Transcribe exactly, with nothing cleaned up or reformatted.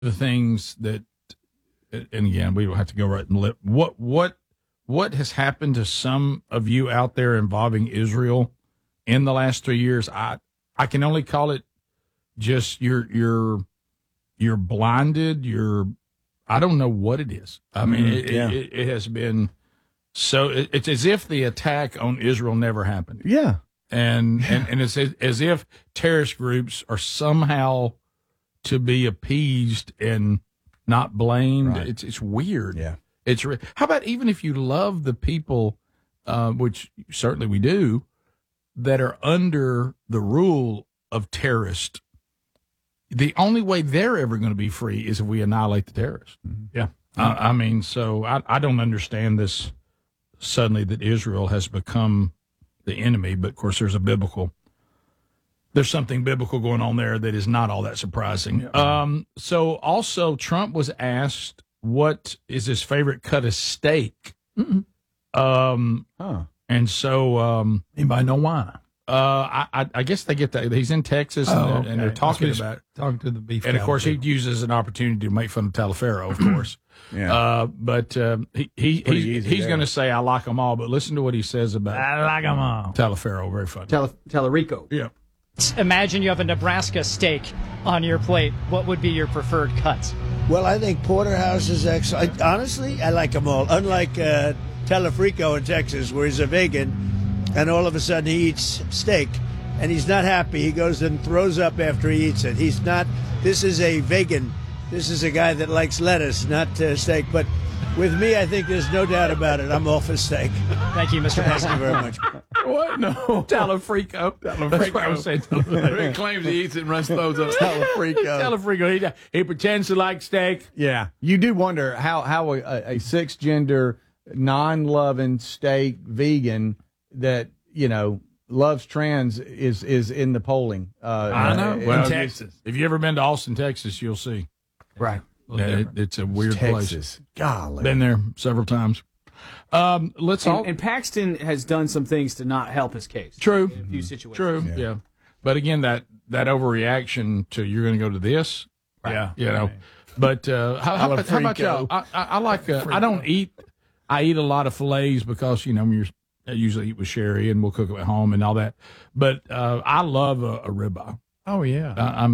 the things that, and again, we don't have to go right and lip. What what what has happened to some of you out there involving Israel in the last three years? I I can only call it just you're you're you're blinded. You're I don't know what it is. I mean, Mm, it, yeah. it, it has been so. It, it's as if the attack on Israel never happened. Yeah. And, and and it's as, as if terrorist groups are somehow to be appeased and not blamed. Right. It's it's weird. Yeah. It's re- how about even if you love the people, uh, which certainly we do, that are under the rule of terrorists. The only way they're ever going to be free is if we annihilate the terrorists. Mm-hmm. Yeah, I, I mean, so I, I don't understand this suddenly that Israel has become the enemy, but of course there's a biblical, there's something biblical going on there that is not all that surprising. Yeah. Um, so also Trump was asked what is his favorite cut of steak. Mm-mm. Um, huh. And so, um, anybody know why? Uh, I, I guess they get that. He's in Texas and, Oh, they're, okay. and they're talking That's about talking to the beef. and of course he people. uses an opportunity to make fun of Talaferro, of course. Yeah. Uh, but um, he, he Pretty he's, easy he's there. going to say I like them all. But listen to what he says about I like them all. Talaferro. Very funny. Tele- Telerico. Yeah. Imagine you have a Nebraska steak on your plate. What would be your preferred cut? Well, I think Porterhouse is excellent. Honestly, I like them all. Unlike uh, Telefrico in Texas, where he's a vegan, and all of a sudden he eats steak, and he's not happy. He goes and throws up after he eats it. He's not. This is a vegan. This is a guy that likes lettuce, not uh, steak. But with me, I think there's no doubt about it. I'm all for steak. Thank you, Mister Thank you President. very much. What? No. Talafrico. That's what I was saying. He claims he eats it and runs those up. Telefrico. Talafrico. He, he pretends to like steak. Yeah. You do wonder how, how a, a six gender, non loving steak vegan that, you know, loves trans is, is in the polling. Uh, I know. uh, Well, in Texas. If you ever been to Austin, Texas, you'll see. Right. Yeah, it, it's a weird place. Texas. Golly. Been there several times. Um, let's all. And, and Paxton has done some things to not help his case. True. In a few situations. True. Yeah. Yeah. But again, that that overreaction to you're going to go to this. Yeah. You know. But uh, how, how, about, how about y'all? I, I, I like. Uh, I don't eat. I eat a lot of fillets because you know you're. I usually eat with Sherry and we'll cook them at home and all that. But uh, I love a, a ribeye. Oh, yeah. I, I'm